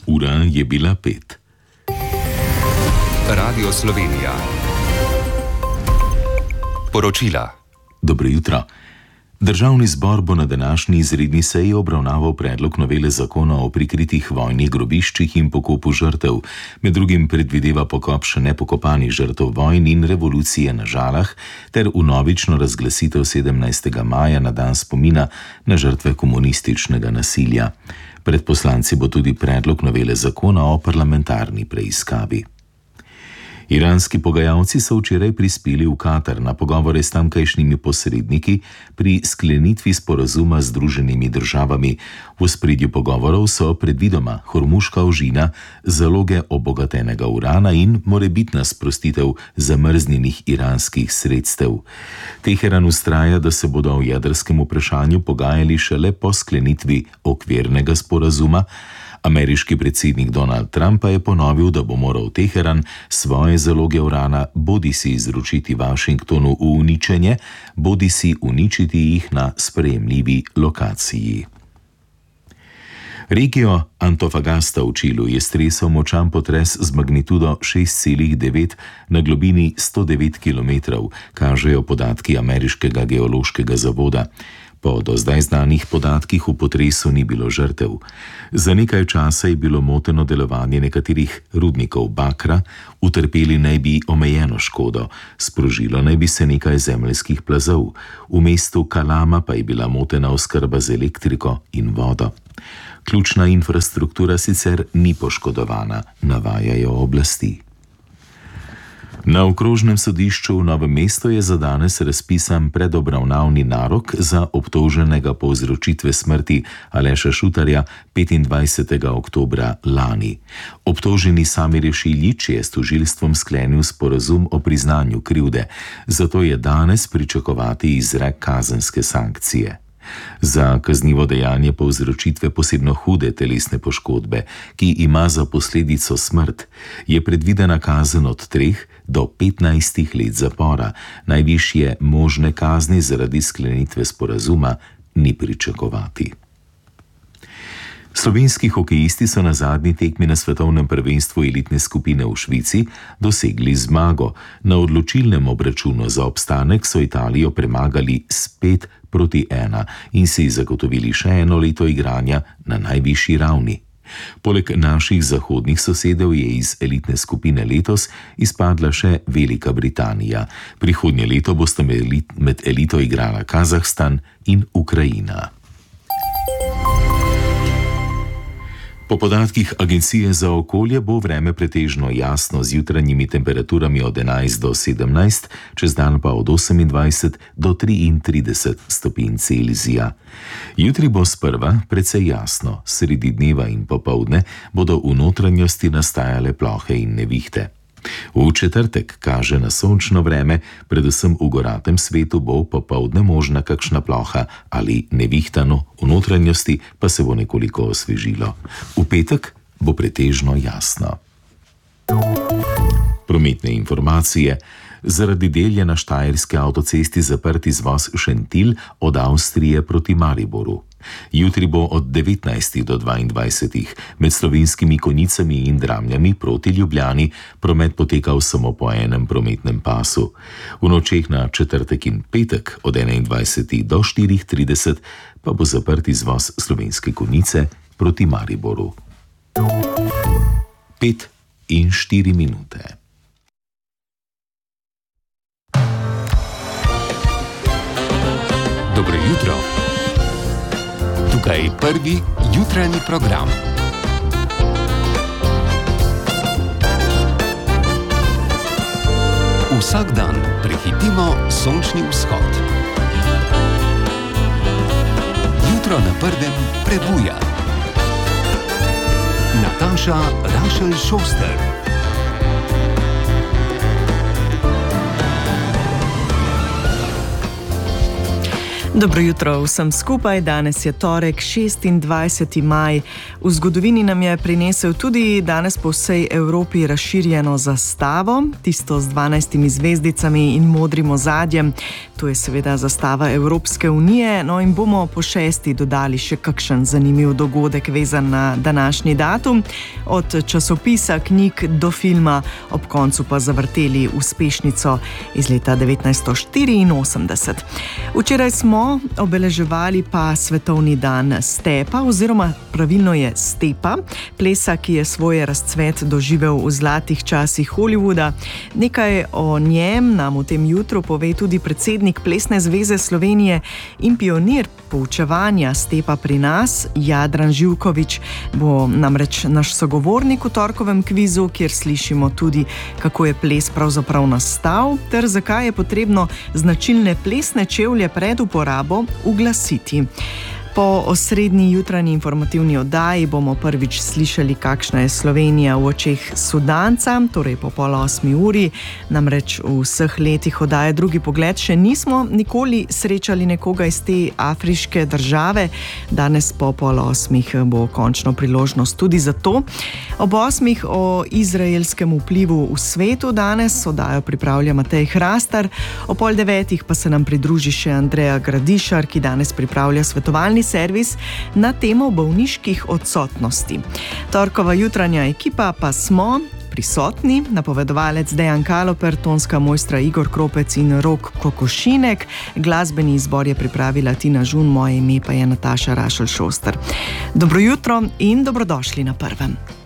Ura je bila 5. Radio Slovenija. Poročila. Dobro jutro. Državni zbor bo na današnji izredni seji obravnaval predlog novele zakona o prikritih vojnih grobiščih in pokopu žrtev. Med drugim predvideva pokop še nepokopanih žrtev vojn in revolucije na Žalah ter vnovično razglasitev 17. maja na dan spomina na žrtve komunističnega nasilja. Pred poslanci bo tudi predlog novele zakona o parlamentarni preiskavi. Iranski pogajalci so včeraj prispeli v Katar na pogovore s tamkajšnjimi posredniki pri sklenitvi sporazuma z Združenimi državami. V ospredju pogovorov so predvidoma Hormuška ožina, zaloge obogatenega urana in morebitna sprostitev zamrznjenih iranskih sredstev. Teheran vztraja, da se bodo o jedrskem vprašanju pogajali šele po sklenitvi okvirnega sporazuma. Ameriški predsednik Donald Trump pa je ponovil, da bo moral Teheran svoje zaloge urana bodisi izročiti Washingtonu v uničenje, bodisi uničiti jih na sprejemljivi lokaciji. Regijo Antofagasta v Čilu je stresel močan potres z magnitudo 6,9 na globini 109 km, kažejo podatki Ameriškega geološkega zavoda. Po do zdaj znanih podatkih v potresu ni bilo žrtev. Za nekaj časa je bilo moteno delovanje nekaterih rudnikov bakra, utrpeli naj bi omejeno škodo, sprožilo naj bi se nekaj zemeljskih plazov. V mestu Kalama pa je bila motena oskrba z elektriko in vodo. Ključna infrastruktura sicer ni poškodovana, navajajo oblasti. Na okrožnem sodišču v Novem mestu je za danes razpisan predobravnavni narok za obtoženega povzročitve smrti Aleša Šutarja 25. oktobra lani. Obtoženi Samir Šiljić je s tožilstvom sklenil sporazum o priznanju krivde, zato je danes pričakovati izrek kazenske sankcije. Za kaznivo dejanje povzročitve posebno hude telesne poškodbe, ki ima za posledico smrt, je predvidena kazen od 3 do 15 let zapora. Najvišje možne kazni zaradi sklenitve sporazuma ni pričakovati. Slovenski hokejisti so na zadnji tekmi na svetovnem prvenstvu elitne skupine v Švici dosegli zmago. Na odločilnem obračunu za obstanek so Italijo premagali s 5-1 in si zagotovili še eno leto igranja na najvišji ravni. Poleg naših zahodnih sosedov je iz elitne skupine letos izpadla še Velika Britanija. Prihodnje leto bosta med elito igrala Kazahstan in Ukrajina. Po podatkih Agencije za okolje bo vreme pretežno jasno z jutranjimi temperaturami od 11 do 17, čez dan pa od 28 do 33 stopinj Celzija. Jutri bo sprva precej jasno, sredi dneva in popoldne bodo v notranjosti nastajale plohe in nevihte. V četrtek kaže na sončno vreme, predvsem v goratem svetu bo popoldne možna kakšna ploha ali nevihtano, v notranjosti pa se bo nekoliko osvežilo. V petek bo pretežno jasno. Prometne informacije. Zaradi del je na štajerski avtocesti zaprt izvoz Šentilj od Avstrije proti Mariboru. Jutri bo od 19 do 22 med Slovenskimi Konjicami in Dramljami proti Ljubljani promet potekal samo po enem prometnem pasu. V nočeh na četrtek in petek od 21 do 4:30 pa bo zaprt izvoz Slovenske Konjice proti Mariboru. 5:04. Dobro jutro. Tukaj je prvi jutranji program. Vsak dan prehitimo sončni vzhod. Jutro na prvem prebuja. Nataša Rašel Šoster. Dobro jutro vsem skupaj, danes je torek, 26. maj. V zgodovini nam je prinesel tudi danes po vsej Evropi razširjeno zastavo, tisto z 12 zvezdicami in modrim ozadjem. To je seveda zastava Evropske unije, no in bomo po 6. dodali še kakšen zanimiv dogodek vezan na današnji datum. Od časopisa, knjig do filma, ob koncu pa zavrteli uspešnico iz leta 1984. Včeraj smo obeleževali pa svetovni dan stepa, oziroma pravilno je stepa, plesa, ki je svoj razcvet doživel v zlatih časih Hollywooda. Nekaj o njem nam v tem jutru pove tudi predsednik Plesne zveze Slovenije in pionir poučevanja stepa pri nas, Jadran Živkovič, bo namreč naš sogovornik v torkovem kvizu, kjer slišimo tudi, kako je ples pravzaprav nastal, ter zakaj je potrebno značilne plesne čevlje pred uporabo uglasiti. Po osrednji jutranji informativni oddaji bomo prvič slišali, kakšna je Slovenija v očeh Sudanca, torej po 7:30. Namreč v vseh letih oddaje Drugi pogled še nismo nikoli srečali nekoga iz te afriške države. Danes po 7:30 bo končno priložnost tudi za to. Ob 8. o izraelskem vplivu v svetu danes oddajo pripravlja Matej Hrastar, o 8:30 pa se nam pridruži še Andreja Gradišar, ki danes pripravlja svetovalni servis na temo bolniških odsotnosti. Torkova jutranja ekipa pa smo prisotni, napovedovalec Dejan Kaloper, tonska mojstra Igor Kropec in Rok Kokošinek. Glasbeni izbor je pripravila Tina Žun, moje ime pa je Nataša Rašelj Šoster. Dobro jutro in dobrodošli na Prvem.